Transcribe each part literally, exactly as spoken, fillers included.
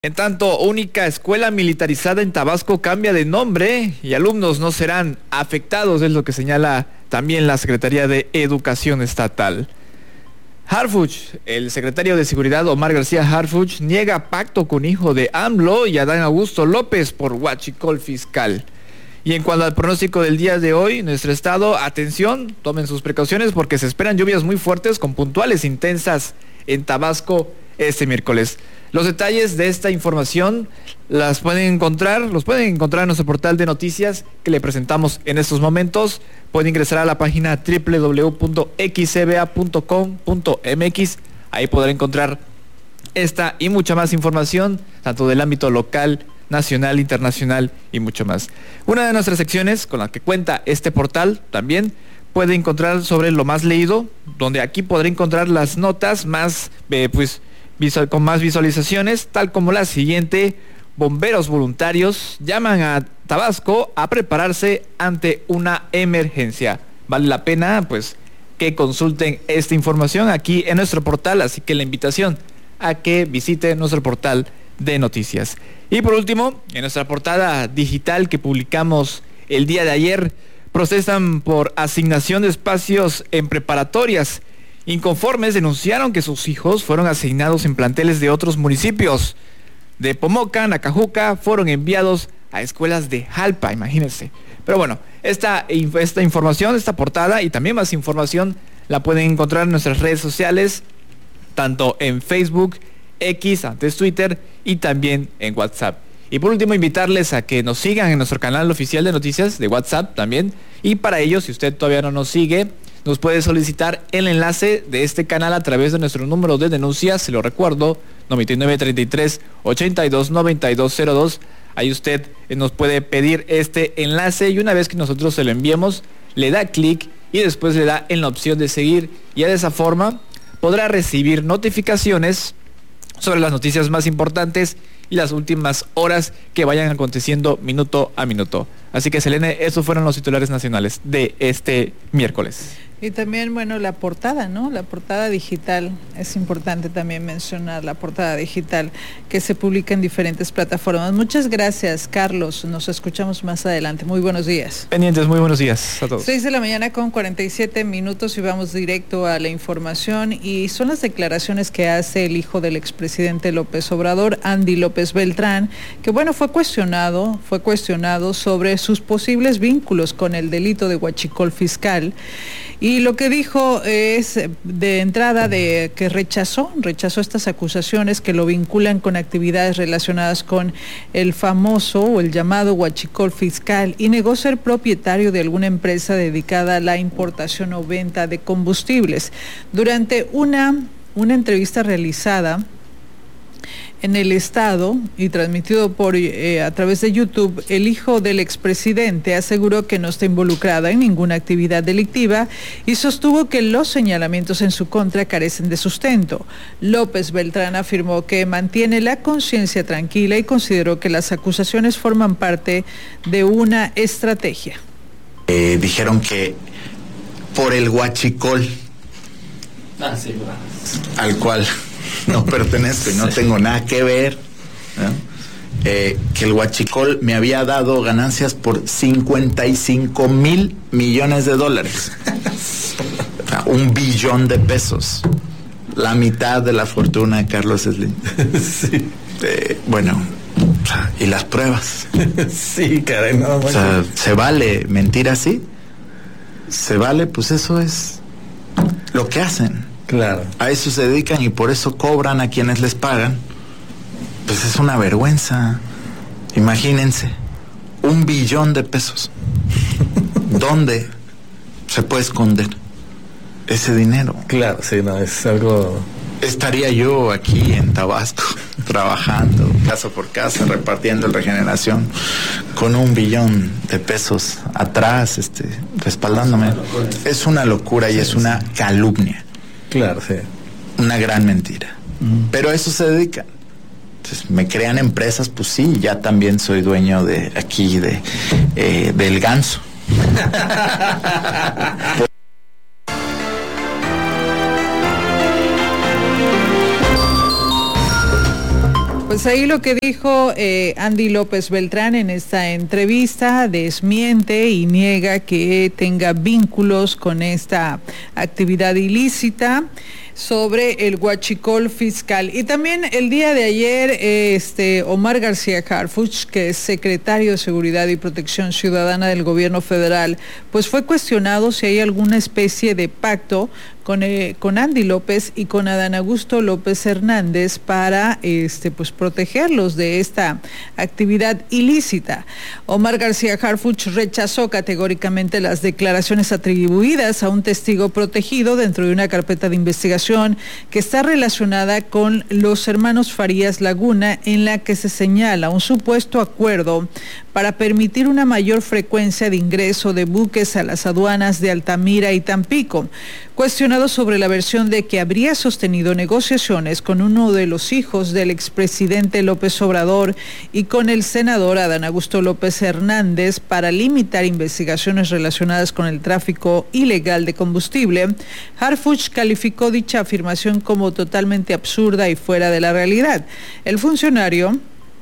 En tanto, única escuela militarizada en Tabasco cambia de nombre y alumnos no serán afectados, es lo que señala también la Secretaría de Educación Estatal. Harfuch, el secretario de Seguridad Omar García Harfuch, niega pacto con hijo de AMLO y Adán Augusto López por huachicol fiscal. Y en cuanto al pronóstico del día de hoy, nuestro estado, atención, tomen sus precauciones porque se esperan lluvias muy fuertes con puntuales intensas en Tabasco este miércoles. Los detalles de esta información las pueden encontrar, los pueden encontrar en nuestro portal de noticias que le presentamos en estos momentos. Pueden ingresar a la página doble u doble u doble u punto x c b a punto com punto m x. Ahí podrán encontrar esta y mucha más información, tanto del ámbito local, nacional, internacional y mucho más. Una de nuestras secciones con la que cuenta este portal también puede encontrar sobre lo más leído, donde aquí podrá encontrar las notas más, eh, pues, visual, con más visualizaciones, tal como la siguiente. Bomberos voluntarios llaman a Tabasco a prepararse ante una emergencia. Vale la pena, pues, que consulten esta información aquí en nuestro portal, así que la invitación a que visiten nuestro portal de noticias. Y por último, en nuestra portada digital que publicamos el día de ayer, protestan por asignación de espacios en preparatorias. Inconformes denunciaron que sus hijos fueron asignados en planteles de otros municipios. De Pomoca, Nacajuca, fueron enviados a escuelas de Jalpa, imagínense. Pero bueno, esta, esta información, esta portada y también más información la pueden encontrar en nuestras redes sociales, tanto en Facebook, X, antes Twitter y también en WhatsApp. Y por último, invitarles a que nos sigan en nuestro canal oficial de noticias de WhatsApp también. Y para ello, si usted todavía no nos sigue, nos puede solicitar el enlace de este canal a través de nuestro número de denuncia, se lo recuerdo, noventa y nueve treinta y tres ochenta y dos noventa y dos cero dos. Ahí usted nos puede pedir este enlace y una vez que nosotros se lo enviemos, le da clic y después le da en la opción de seguir. Y de esa forma podrá recibir notificaciones sobre las noticias más importantes y las últimas horas que vayan aconteciendo minuto a minuto. Así que, Selene, esos fueron los titulares nacionales de este miércoles. Y también, bueno, la portada, ¿no? La portada digital, es importante también mencionar la portada digital que se publica en diferentes plataformas. Muchas gracias, Carlos. Nos escuchamos más adelante. Muy buenos días. Pendientes, muy buenos días a todos. seis de la mañana con cuarenta y siete minutos y vamos directo a la información. Y son las declaraciones que hace el hijo del expresidente López Obrador, Andy López Beltrán, que, bueno, fue cuestionado, fue cuestionado sobre sus posibles vínculos con el delito de huachicol fiscal. Y lo que dijo es de entrada de que rechazó, rechazó estas acusaciones que lo vinculan con actividades relacionadas con el famoso o el llamado huachicol fiscal y negó ser propietario de alguna empresa dedicada a la importación o venta de combustibles. Durante una, una entrevista realizada en el estado y transmitido por eh, a través de YouTube, el hijo del expresidente aseguró que no está involucrada en ninguna actividad delictiva y sostuvo que los señalamientos en su contra carecen de sustento. López Beltrán afirmó que mantiene la conciencia tranquila y consideró que las acusaciones forman parte de una estrategia. Eh, dijeron que por el huachicol ah, sí, al cual no pertenezco y no tengo nada que ver, ¿no? eh, que el huachicol me había dado ganancias por cincuenta y cinco mil millones de dólares, o sea, un billón de pesos, la mitad de la fortuna de Carlos Slim. Sí. Eh, bueno, o sea, y las pruebas. Sí, caray, no, o sea, ¿se vale mentir así? ¿Se vale? Pues eso es lo que hacen. Claro. A eso se dedican y por eso cobran a quienes les pagan. Pues es una vergüenza. Imagínense, un billón de pesos. ¿Dónde se puede esconder ese dinero? Claro, sí, no, es algo... Estaría yo aquí en Tabasco, trabajando casa por casa, repartiendo el Regeneración, con un billón de pesos atrás, este, respaldándome. Es una locura y es una calumnia. Claro, sí. Una gran mentira. Mm. Pero a eso se dedican. Entonces, me crean empresas, pues sí, ya también soy dueño de aquí, de eh, del Ganso. Pues ahí lo que dijo eh, Andy López Beltrán en esta entrevista, desmiente y niega que tenga vínculos con esta actividad ilícita sobre el huachicol fiscal. Y también el día de ayer, este Omar García Harfuch, que es secretario de Seguridad y Protección Ciudadana del Gobierno Federal, pues fue cuestionado si hay alguna especie de pacto con, eh, con Andy López y con Adán Augusto López Hernández para este, pues, protegerlos de esta actividad ilícita. Omar García Harfuch rechazó categóricamente las declaraciones atribuidas a un testigo protegido dentro de una carpeta de investigación que está relacionada con los hermanos Farías Laguna, en la que se señala un supuesto acuerdo para permitir una mayor frecuencia de ingreso de buques a las aduanas de Altamira y Tampico. Cuestionado sobre la versión de que habría sostenido negociaciones con uno de los hijos del expresidente López Obrador y con el senador Adán Augusto López Hernández para limitar investigaciones relacionadas con el tráfico ilegal de combustible, Harfuch calificó dicha afirmación como totalmente absurda y fuera de la realidad. El funcionario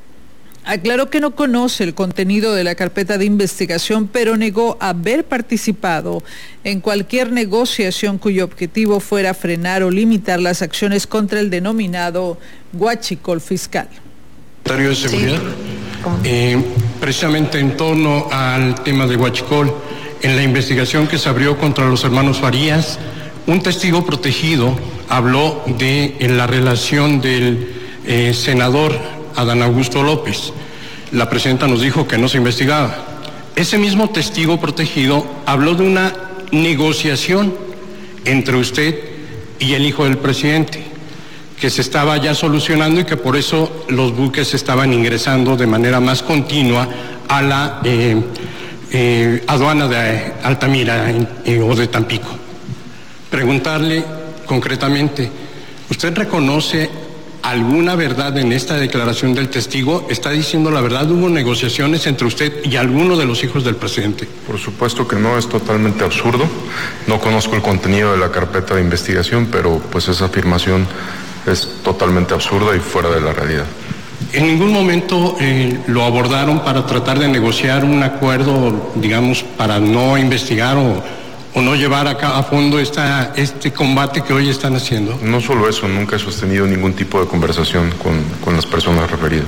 aclaró que no conoce el contenido de la carpeta de investigación, pero negó haber participado en cualquier negociación cuyo objetivo fuera frenar o limitar las acciones contra el denominado huachicol fiscal. Secretario de Seguridad, sí. eh, precisamente en torno al tema de huachicol, en la investigación que se abrió contra los hermanos Farías, un testigo protegido habló de en la relación del eh, senador Adán Augusto López. La presidenta nos dijo que no se investigaba. Ese mismo testigo protegido habló de una negociación entre usted y el hijo del presidente, que se estaba ya solucionando y que por eso los buques estaban ingresando de manera más continua a la eh, eh, aduana de Altamira eh, o de Tampico. Preguntarle concretamente, ¿usted reconoce alguna verdad en esta declaración del testigo? ¿Está diciendo la verdad? ¿Hubo negociaciones entre usted y alguno de los hijos del presidente? Por supuesto que no, es totalmente absurdo. No conozco el contenido de la carpeta de investigación, pero pues esa afirmación es totalmente absurda y fuera de la realidad. ¿En ningún momento eh, lo abordaron para tratar de negociar un acuerdo, digamos, para no investigar o, o no llevar a, a fondo esta, este combate que hoy están haciendo? No solo eso, nunca he sostenido ningún tipo de conversación con, con las personas referidas.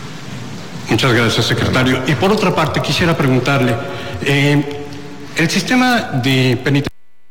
Muchas gracias, secretario. Y por otra parte, quisiera preguntarle, eh, el sistema de penitenciaria...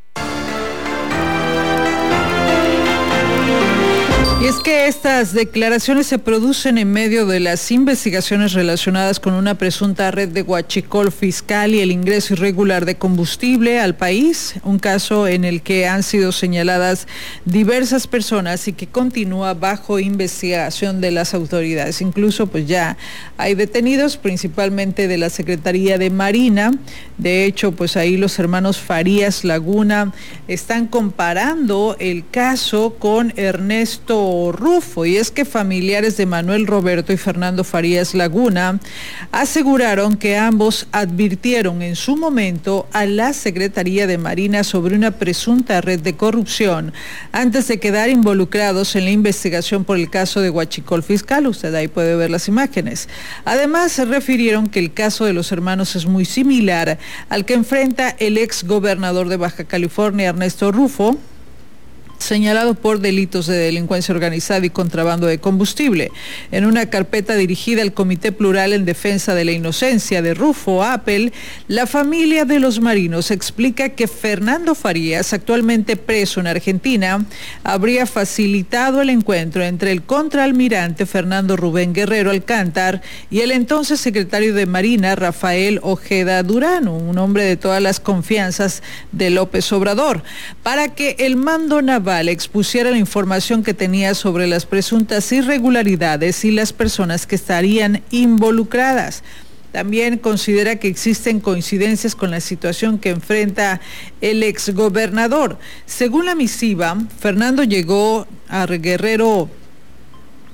Y es que estas declaraciones se producen en medio de las investigaciones relacionadas con una presunta red de huachicol fiscal y el ingreso irregular de combustible al país, un caso en el que han sido señaladas diversas personas y que continúa bajo investigación de las autoridades. Incluso pues ya hay detenidos, principalmente de la Secretaría de Marina. De hecho, pues ahí los hermanos Farías Laguna están comparando el caso con Ernesto Rufo, y es que familiares de Manuel Roberto y Fernando Farías Laguna aseguraron que ambos advirtieron en su momento a la Secretaría de Marina sobre una presunta red de corrupción antes de quedar involucrados en la investigación por el caso de huachicol fiscal. Usted ahí puede ver las imágenes. Además, se refirieron que el caso de los hermanos es muy similar al que enfrenta el ex gobernador de Baja California, Ernesto Rufo, señalado por delitos de delincuencia organizada y contrabando de combustible. En una carpeta dirigida al Comité Plural en Defensa de la Inocencia de Rufo Apple, la familia de los marinos explica que Fernando Farías, actualmente preso en Argentina, habría facilitado el encuentro entre el contraalmirante Fernando Rubén Guerrero Alcántar y el entonces secretario de Marina, Rafael Ojeda Durano, un hombre de todas las confianzas de López Obrador, para que el mando naval expusiera la información que tenía sobre las presuntas irregularidades y las personas que estarían involucradas. También considera que existen coincidencias con la situación que enfrenta el exgobernador. Según la misiva, Fernando llegó a Guerrero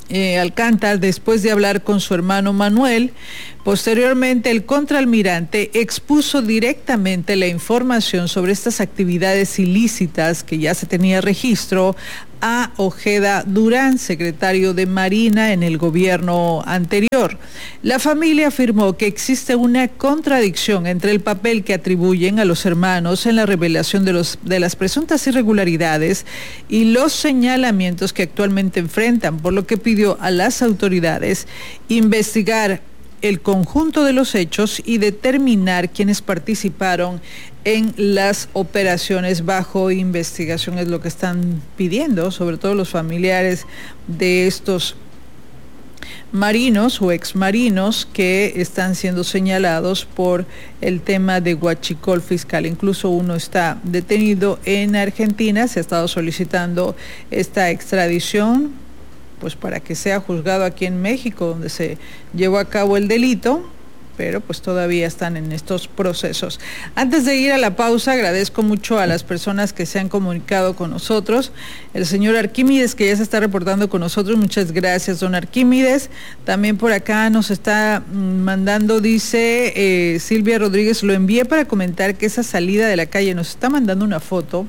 eh, Alcántara después de hablar con su hermano Manuel. Posteriormente, el contraalmirante expuso directamente la información sobre estas actividades ilícitas que ya se tenía registro a Ojeda Durán, secretario de Marina en el gobierno anterior. La familia afirmó que existe una contradicción entre el papel que atribuyen a los hermanos en la revelación de, los, de las presuntas irregularidades y los señalamientos que actualmente enfrentan, por lo que pidió a las autoridades investigar el conjunto de los hechos y determinar quiénes participaron en las operaciones bajo investigación. Es lo que están pidiendo, sobre todo los familiares de estos marinos o exmarinos que están siendo señalados por el tema de huachicol fiscal. Incluso uno está detenido en Argentina, se ha estado solicitando esta extradición pues para que sea juzgado aquí en México, donde se llevó a cabo el delito, pero pues todavía están en estos procesos. Antes de ir a la pausa, agradezco mucho a las personas que se han comunicado con nosotros. El señor Arquímedes, que ya se está reportando con nosotros, muchas gracias, don Arquímedes. También por acá nos está mandando, dice eh, Silvia Rodríguez, lo envié para comentar que esa salida de la calle, nos está mandando una foto,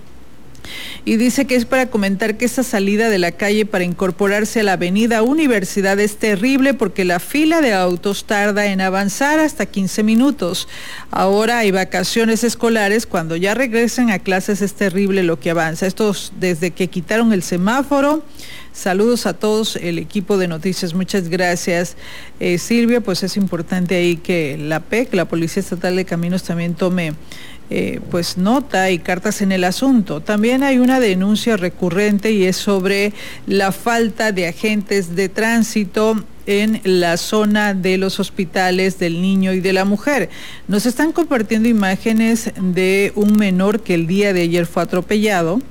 y dice que es para comentar que esa salida de la calle para incorporarse a la avenida Universidad es terrible porque la fila de autos tarda en avanzar hasta quince minutos. Ahora hay vacaciones escolares, cuando ya regresen a clases es terrible lo que avanza. Esto desde que quitaron el semáforo. Saludos a todos el equipo de noticias, muchas gracias eh, Silvia. Pues es importante ahí que la P E C, la Policía Estatal de Caminos, también tome Eh, pues nota y cartas en el asunto. También hay una denuncia recurrente y es sobre la falta de agentes de tránsito en la zona de los hospitales del niño y de la mujer. Nos están compartiendo imágenes de un menor que el día de ayer fue atropellado.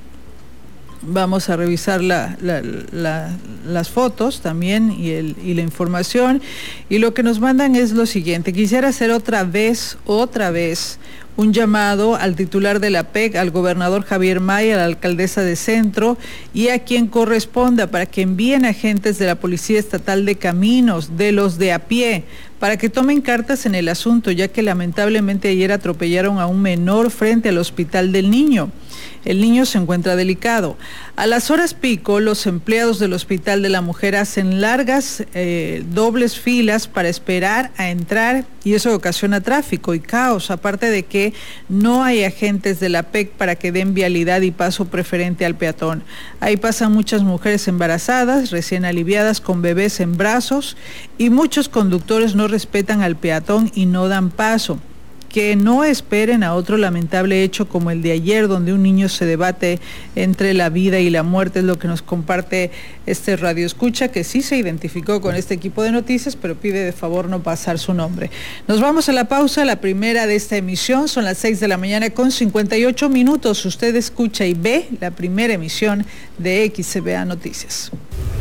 Vamos a revisar la, la, la, las fotos también y, el, y la información. Y lo que nos mandan es lo siguiente. Quisiera hacer otra vez, otra vez, un llamado al titular de la P E C, al gobernador Javier May, a la alcaldesa de Centro y a quien corresponda para que envíen agentes de la Policía Estatal de Caminos, de los de a pie, para que tomen cartas en el asunto, ya que lamentablemente ayer atropellaron a un menor frente al Hospital del Niño. El niño se encuentra delicado. A las horas pico, los empleados del Hospital de la Mujer hacen largas eh, dobles filas para esperar a entrar y eso ocasiona tráfico y caos, aparte de que no hay agentes de la P E C para que den vialidad y paso preferente al peatón. Ahí pasan muchas mujeres embarazadas, recién aliviadas, con bebés en brazos y muchos conductores no respetan al peatón y no dan paso. Que no esperen a otro lamentable hecho como el de ayer, donde un niño se debate entre la vida y la muerte, es lo que nos comparte este radio escucha, que sí se identificó con este equipo de noticias, pero pide de favor no pasar su nombre. Nos vamos a la pausa, la primera de esta emisión, son las seis de la mañana con cincuenta y ocho minutos. Usted escucha y ve la primera emisión de X C B A Noticias.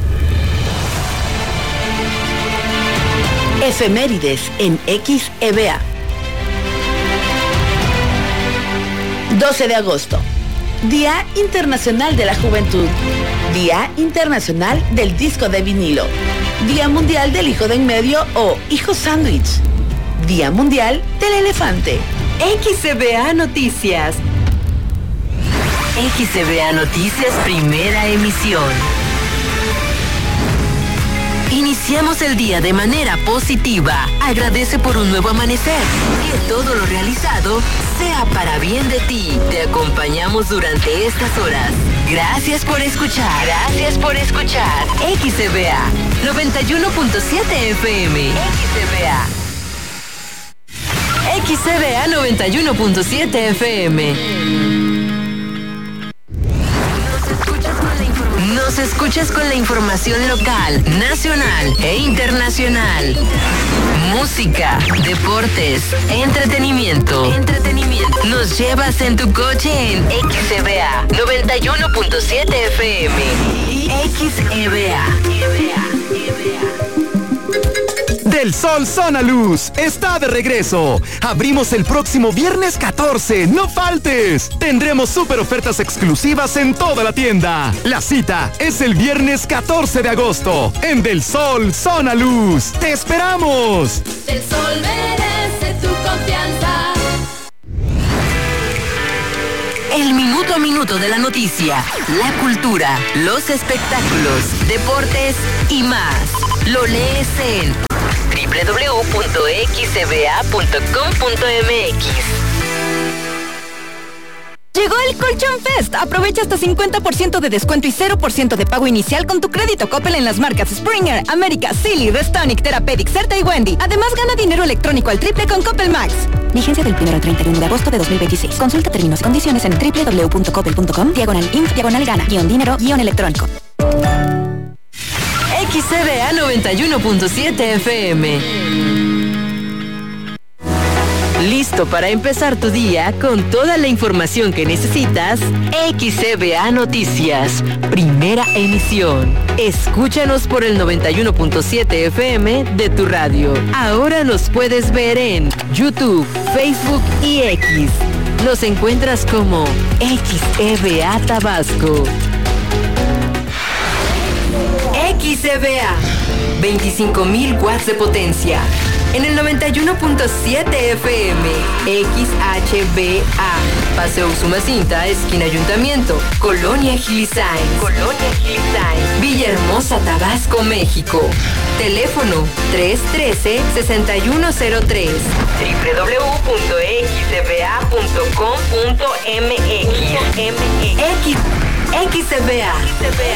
Efemérides en X E B A. doce de agosto, Día Internacional de la Juventud, Día Internacional del Disco de Vinilo, Día Mundial del Hijo de en Medio o Hijo Sándwich, Día Mundial del Elefante. X C B A Noticias. X C B A Noticias, primera emisión. Iniciamos el día de manera positiva. Agradece por un nuevo amanecer. Que todo lo realizado sea para bien de ti. Te acompañamos durante estas horas. Gracias por escuchar. Gracias por escuchar. X C B A noventa y uno punto siete F M. X C B A. X C B A noventa y uno punto siete F M. Nos escuchas con la información local, nacional e internacional. Música, deportes, entretenimiento. Entretenimiento. Nos llevas en tu coche en X E B A noventa y uno punto siete F M. X E B A. Del Sol Zona Luz está de regreso. Abrimos el próximo viernes catorce. ¡No faltes! Tendremos súper ofertas exclusivas en toda la tienda. La cita es el viernes catorce de agosto en Del Sol Zona Luz. ¡Te esperamos! Del Sol merece tu confianza. El minuto a minuto de la noticia, la cultura, los espectáculos, deportes y más. Lo lees en doble u doble u doble u punto x b a punto com punto m x. Llegó el Colchón Fest. Aprovecha hasta cincuenta por ciento de descuento y cero por ciento de pago inicial con tu crédito Coppel en las marcas Springer, América, Silly, Restonic, Therapeutic, Certa y Wendy. Además, gana dinero electrónico al triple con Coppel Max. Vigencia del primero al treinta y uno de agosto de dos mil veintiséis. Consulta términos y condiciones en doble u doble u doble u punto coppel punto com, diagonal inf, diagonal gana, guión dinero, guión electrónico. X C B A noventa y uno punto siete F M. ¿Listo para empezar tu día con toda la información que necesitas? X C B A Noticias, primera emisión. Escúchanos por el noventa y uno punto siete F M de tu radio. Ahora nos puedes ver en YouTube, Facebook y X. Nos encuentras como X C B A Tabasco. X C B A, veinticinco mil watts de potencia. En el noventa y uno punto siete F M, X H B A, Paseo Usumacinta, esquina Ayuntamiento, Colonia Gilisain, Colonia Gilisain, Villahermosa, Tabasco, México. Teléfono tres uno tres, seis uno cero tres, doble u doble u doble u punto x c b a punto com punto m x. X, X C B A.